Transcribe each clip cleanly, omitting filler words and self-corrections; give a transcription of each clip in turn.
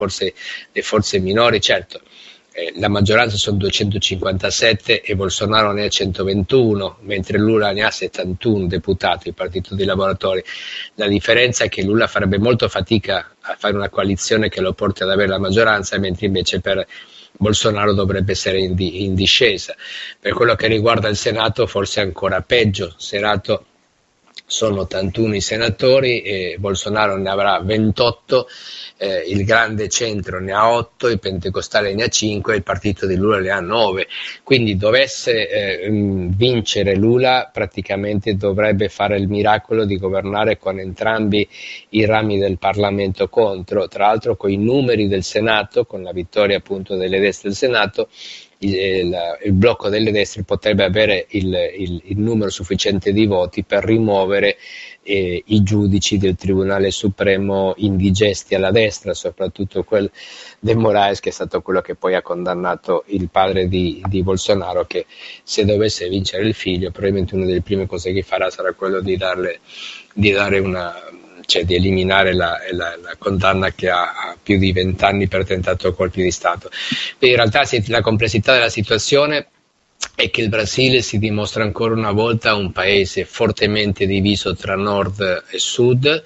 le forze minori, certo. La maggioranza sono 257 e Bolsonaro ne ha 121, mentre Lula ne ha 71 deputati, il partito dei lavoratori. La differenza è che Lula farebbe molto fatica a fare una coalizione che lo porti ad avere la maggioranza, mentre invece per Bolsonaro dovrebbe essere in discesa. Per quello che riguarda il Senato forse è ancora peggio. Senato sono 81 i senatori e Bolsonaro ne avrà 28, il grande centro ne ha 8, il pentecostale ne ha 5 e il partito di Lula ne ha 9. Quindi dovesse vincere Lula praticamente dovrebbe fare il miracolo di governare con entrambi i rami del Parlamento contro, tra l'altro con i numeri del Senato, con la vittoria appunto delle destre del Senato. Il blocco delle destre potrebbe avere il numero sufficiente di voti per rimuovere i giudici del Tribunale Supremo indigesti alla destra, soprattutto quel De Moraes, che è stato quello che poi ha condannato il padre di Bolsonaro, che se dovesse vincere il figlio probabilmente una delle prime cose che farà sarà quello di eliminare la condanna che ha più di 20 anni per tentato colpi di Stato. Quindi in realtà la complessità della situazione è che il Brasile si dimostra ancora una volta un paese fortemente diviso tra nord e sud.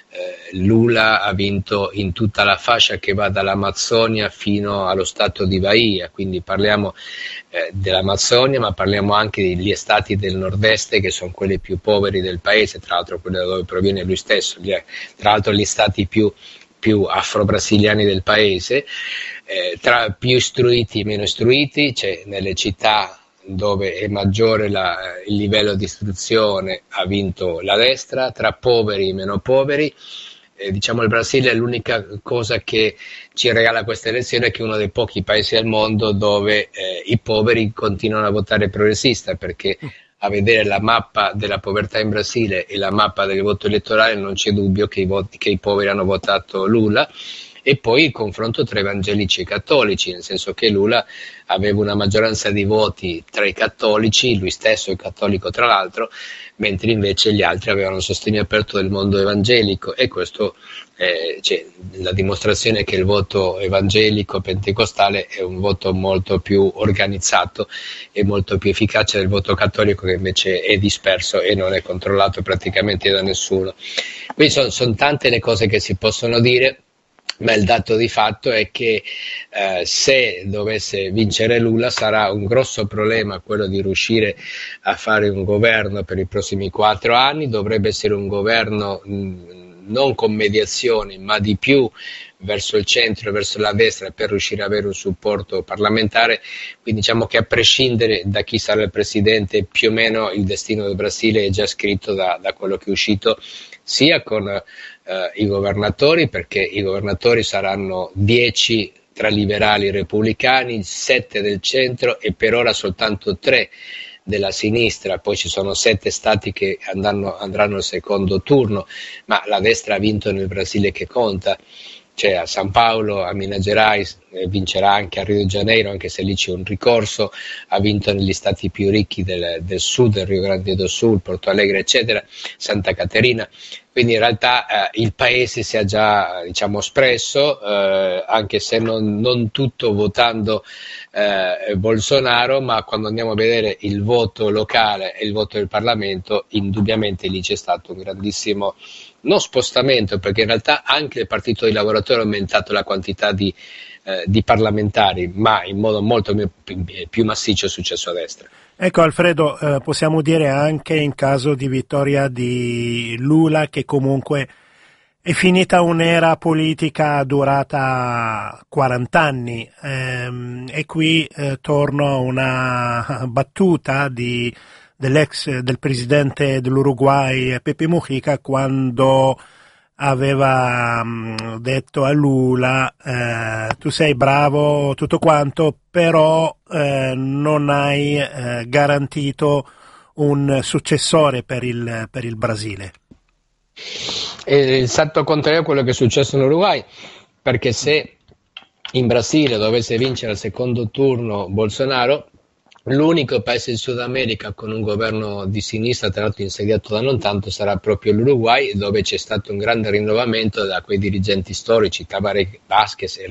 Lula ha vinto in tutta la fascia che va dall'Amazzonia fino allo stato di Bahia, quindi parliamo dell'Amazzonia, ma parliamo anche degli stati del nord-est che sono quelli più poveri del paese, tra l'altro quelli da dove proviene lui stesso, tra l'altro gli stati più afro-brasiliani del paese, tra più istruiti e meno istruiti, cioè nelle città dove è maggiore il livello di istruzione ha vinto la destra, tra poveri e meno poveri. Diciamo il Brasile è l'unica cosa che ci regala questa elezione, è che è uno dei pochi paesi al mondo dove i poveri continuano a votare progressista, perché a vedere la mappa della povertà in Brasile e la mappa del voto elettorale non c'è dubbio che i poveri hanno votato Lula. E poi il confronto tra evangelici e cattolici, nel senso che Lula aveva una maggioranza di voti tra i cattolici, lui stesso è cattolico tra l'altro, mentre invece gli altri avevano un sostegno aperto del mondo evangelico, e questo la dimostrazione che il voto evangelico pentecostale è un voto molto più organizzato e molto più efficace del voto cattolico, che invece è disperso e non è controllato praticamente da nessuno. Quindi sono tante le cose che si possono dire, ma il dato di fatto è che se dovesse vincere Lula sarà un grosso problema quello di riuscire a fare un governo per i prossimi 4 anni. Dovrebbe essere un governo non con mediazioni, ma di più verso il centro e verso la destra, per riuscire ad avere un supporto parlamentare. Quindi diciamo che a prescindere da chi sarà il presidente, più o meno il destino del Brasile è già scritto da quello che è uscito, sia con i governatori, perché i governatori saranno 10 tra liberali e repubblicani, 7 del centro e per ora soltanto 3 della sinistra. Poi ci sono 7 stati che andranno al secondo turno, ma la destra ha vinto nel Brasile, che conta, cioè a San Paolo, a Minas Gerais, vincerà anche a Rio de Janeiro, anche se lì c'è un ricorso, ha vinto negli stati più ricchi del sud, del Rio Grande do Sul, Porto Alegre eccetera, Santa Caterina. Quindi in realtà il paese si è già espresso, anche se non tutto votando Bolsonaro, ma quando andiamo a vedere il voto locale e il voto del Parlamento, indubbiamente lì c'è stato un grandissimo non spostamento, perché in realtà anche il partito dei lavoratori ha aumentato la quantità di parlamentari, ma in modo molto più massiccio è successo a destra. Ecco Alfredo, possiamo dire anche in caso di vittoria di Lula che comunque è finita un'era politica durata 40 anni, e qui torno a una battuta del presidente dell'Uruguay Pepe Mujica, quando aveva detto a Lula tu sei bravo tutto quanto, però non hai garantito un successore per il Brasile. È l'esatto contrario a quello che è successo in Uruguay, perché se in Brasile dovesse vincere al secondo turno Bolsonaro, L'unico paese in Sud America con un governo di sinistra, tra l'altro insediato da non tanto, sarà proprio l'Uruguay, dove c'è stato un grande rinnovamento da quei dirigenti storici, Tabaré Vázquez